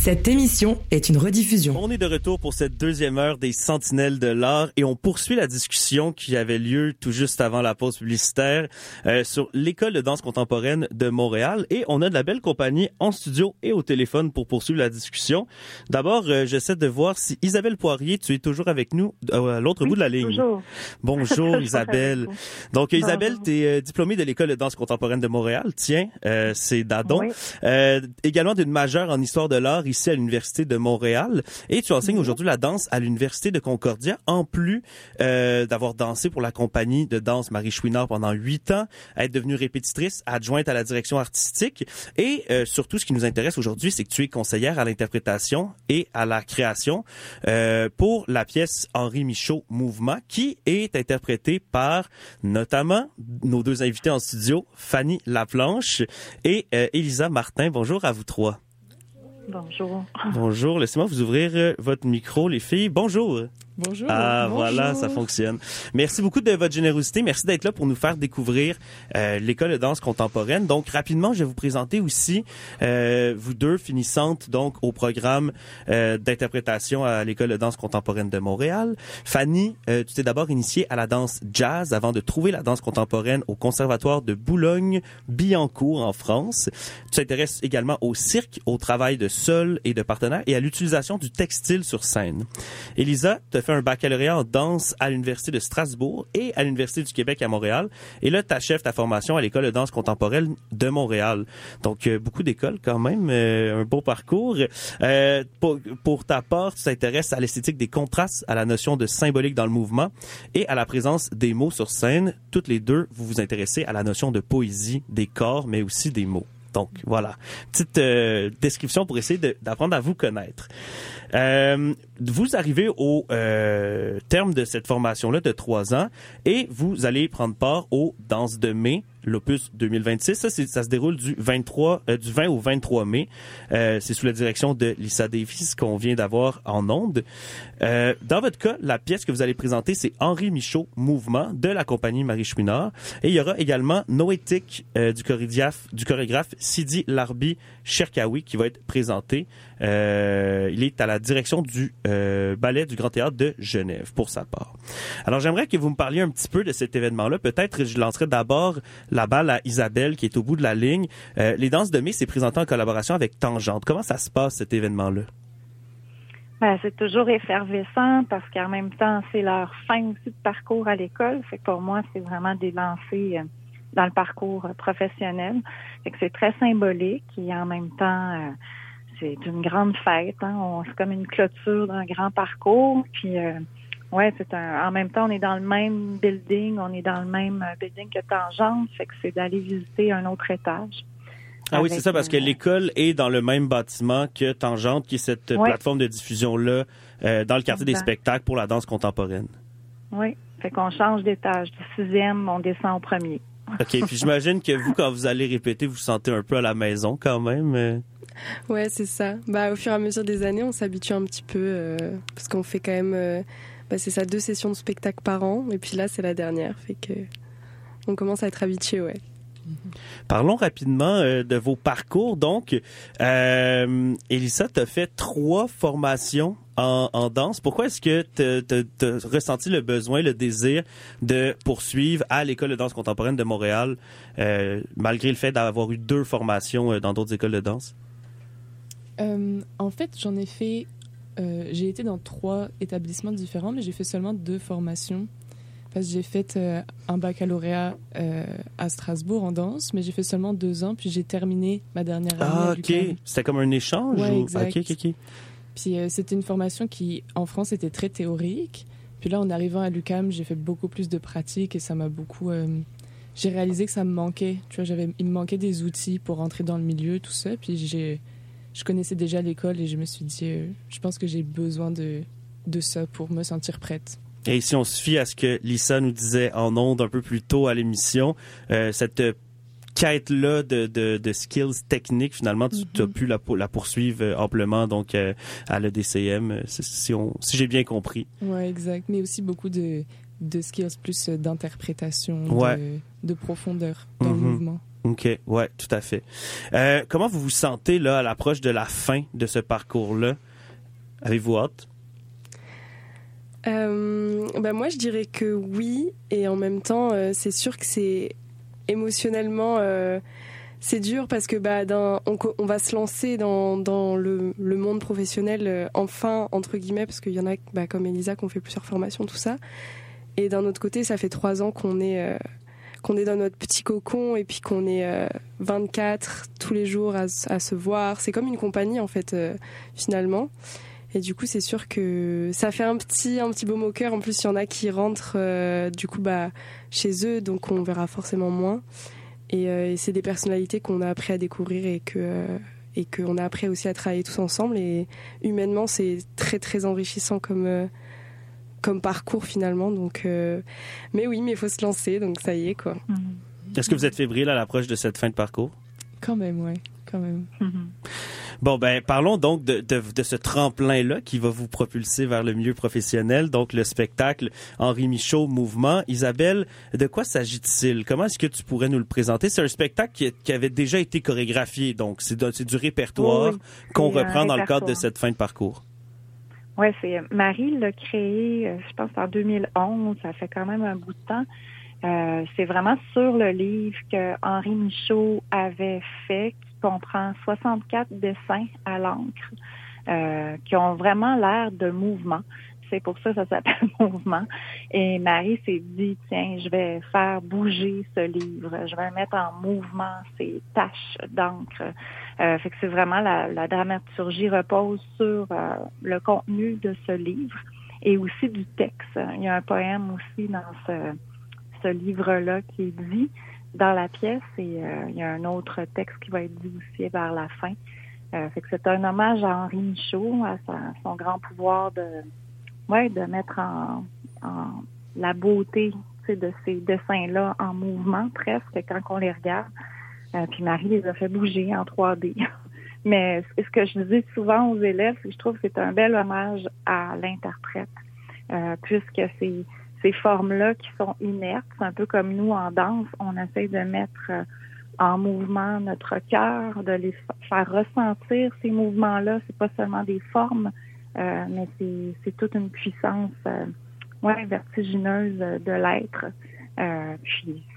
Cette émission est une rediffusion. On est de retour pour cette deuxième heure des Sentinelles de l'art et on poursuit la discussion qui avait lieu tout juste avant la pause publicitaire sur l'École de danse contemporaine de Montréal et on a de la belle compagnie en studio et au téléphone pour poursuivre la discussion. D'abord, j'essaie de voir si Isabelle Poirier, tu es toujours avec nous à l'autre bout de la ligne. Toujours. Bonjour Isabelle. Donc Isabelle, tu es diplômée de l'École de danse contemporaine de Montréal. Tiens, c'est Dadon. Oui. Également d'une majeure en histoire de l'art ici à l'Université de Montréal. Et tu enseignes aujourd'hui la danse à l'Université de Concordia, en plus d'avoir dansé pour la compagnie de danse Marie Chouinard pendant 8 ans, être devenue répétitrice, adjointe à la direction artistique. Et surtout, ce qui nous intéresse aujourd'hui, c'est que tu es conseillère à l'interprétation et à la création pour la pièce Henri Michaud Mouvement, qui est interprétée par notamment nos deux invités en studio, Fanny Laplanche et Elisa Martin. Bonjour à vous trois. Bonjour. Bonjour. Laissez-moi vous ouvrir votre micro, les filles. Bonjour. Bonjour. Ah, Bonjour. Voilà, ça fonctionne. Merci beaucoup de votre générosité. Merci d'être là pour nous faire découvrir l'École de danse contemporaine. Donc, rapidement, je vais vous présenter aussi vous deux finissantes donc au programme d'interprétation à l'École de danse contemporaine de Montréal. Fanny, tu t'es d'abord initiée à la danse jazz avant de trouver la danse contemporaine au Conservatoire de Boulogne-Billancourt en France. Tu t'intéresses également au cirque, au travail de sol et de partenaires et à l'utilisation du textile sur scène. Elisa, tu as fait un baccalauréat en danse à l'Université de Strasbourg et à l'Université du Québec à Montréal. Et là, tu achèves ta formation à l'École de danse contemporaine de Montréal. Donc, beaucoup d'écoles quand même, un beau parcours. Pour ta part, tu t'intéresses à l'esthétique des contrastes, à la notion de symbolique dans le mouvement et à la présence des mots sur scène. Toutes les deux, vous vous intéressez à la notion de poésie des corps, mais aussi des mots. Donc, voilà. Petite description pour essayer d'apprendre à vous connaître. Vous arrivez au terme de cette formation-là de 3 ans et vous allez prendre part aux Danses de mai, l'opus 2026. Ça se déroule du 20 au 23 mai. C'est sous la direction de Lisa Davis qu'on vient d'avoir en ondes. Dans votre cas, la pièce que vous allez présenter, c'est Henri Michaud Mouvement de la compagnie Marie Chouinard. Et il y aura également Noétique du chorégraphe Sidi Larbi Cherkaoui qui va être présenté. Il est à la direction du ballet du Grand Théâtre de Genève pour sa part. Alors j'aimerais que vous me parliez un petit peu de cet événement-là. Peut-être je lancerai d'abord la balle à Isabelle qui est au bout de la ligne. Les Danses de mai, c'est présenté en collaboration avec Tangente. Comment ça se passe cet événement-là? C'est toujours effervescent parce qu'en même temps, c'est leur fin aussi de parcours à l'école. Fait que pour moi, c'est vraiment des lancers dans le parcours professionnel. Fait que c'est très symbolique et en même temps, c'est une grande fête. Hein? C'est comme une clôture d'un grand parcours. Puis, en même temps, on est dans le même building. On est dans le même building que Tangente. Fait que c'est d'aller visiter un autre étage. Ah oui, c'est ça, parce que l'école est dans le même bâtiment que Tangente, qui est cette plateforme de diffusion-là dans le quartier des spectacles pour la danse contemporaine. Oui, fait qu'on change d'étage. Du 6e, on descend au 1er. OK, puis j'imagine que vous, quand vous allez répéter, vous vous sentez un peu à la maison quand même. Ouais, c'est ça. Au fur et à mesure des années, on s'habitue un petit peu parce qu'on fait quand même, c'est ça, 2 sessions de spectacle par an. Et puis là, c'est la dernière, fait que on commence à être habitué, ouais. Parlons rapidement de vos parcours. Donc, Elisa, tu as fait 3 formations en danse. Pourquoi est-ce que tu as ressenti le besoin, le désir de poursuivre à l'École de danse contemporaine de Montréal, malgré le fait d'avoir eu 2 formations dans d'autres écoles de danse? En fait, j'en ai fait... j'ai été dans 3 établissements différents, mais j'ai fait seulement 2 formations. Parce que j'ai fait un baccalauréat à Strasbourg en danse, mais j'ai fait seulement 2 ans, puis j'ai terminé ma dernière année à l'UQAM. OK. C'était comme un échange? Ouais, exact. OK. Puis c'était une formation qui, en France, était très théorique. Puis là, en arrivant à l'UQAM, j'ai fait beaucoup plus de pratique et ça m'a beaucoup... j'ai réalisé que ça me manquait. Tu vois, il me manquait des outils pour rentrer dans le milieu, tout ça. Puis je connaissais déjà l'école et je me suis dit, je pense que j'ai besoin de ça pour me sentir prête. Et si on se fie à ce que Lisa nous disait en ondes un peu plus tôt à l'émission, cette quête-là de skills techniques, finalement, tu as pu la poursuivre amplement donc à l'EDCM, si j'ai bien compris. Oui, exact. Mais aussi beaucoup de skills plus d'interprétation, de profondeur dans le mouvement. OK, ouais, tout à fait. Comment vous vous sentez là à l'approche de la fin de ce parcours-là? Avez-vous hâte? Moi, je dirais que oui, et en même temps, c'est sûr que c'est émotionnellement, c'est dur parce que on va se lancer dans le monde professionnel enfin, entre guillemets, parce qu'il y en a comme Elisa qui ont fait plusieurs formations, tout ça. Et d'un autre côté, ça fait 3 ans qu'on est dans notre petit cocon et puis qu'on est 24 tous les jours à se voir. C'est comme une compagnie en fait, finalement. Et du coup, c'est sûr que ça fait un petit baume au cœur. En plus, il y en a qui rentrent chez eux, donc on verra forcément moins. Et c'est des personnalités qu'on a appris à découvrir et qu'on a appris aussi à travailler tous ensemble. Et humainement, c'est très très enrichissant comme parcours finalement. Donc, mais oui, mais il faut se lancer, donc ça y est quoi. Est-ce que vous êtes fébrile à l'approche de cette fin de parcours? Quand même, ouais, quand même. Bon, parlons donc de ce tremplin-là qui va vous propulser vers le milieu professionnel, donc le spectacle Henri Michaud Mouvement. Isabelle, de quoi s'agit-il? Comment est-ce que tu pourrais nous le présenter? C'est un spectacle qui avait déjà été chorégraphié, donc c'est du répertoire qu'on reprend dans le cadre de cette fin de parcours. Oui, c'est Marie l'a créé, je pense, en 2011. Ça fait quand même un bout de temps. C'est vraiment sur le livre que Henri Michaud avait fait, qui comprend 64 dessins à l'encre, qui ont vraiment l'air de mouvement. C'est pour ça que ça s'appelle Mouvement. Et Marie s'est dit, tiens, je vais faire bouger ce livre. Je vais mettre en mouvement ces taches d'encre. Fait que c'est vraiment la dramaturgie repose sur le contenu de ce livre et aussi du texte. Il y a un poème aussi dans ce livre-là qui est dit dans la pièce et il y a un autre texte qui va être dit aussi vers la fin. Fait que c'est un hommage à Henri Michaud, à son grand pouvoir de mettre en la beauté de ces dessins-là en mouvement presque quand on les regarde. Puis Marie les a fait bouger en 3D. Mais ce que je dis souvent aux élèves, c'est que je trouve que c'est un bel hommage à l'interprète, puisque ces formes-là qui sont inertes, c'est un peu comme nous en danse, on essaie de mettre en mouvement notre cœur, de les faire ressentir ces mouvements-là. C'est pas seulement des formes, mais c'est toute une puissance vertigineuse de l'être. Puis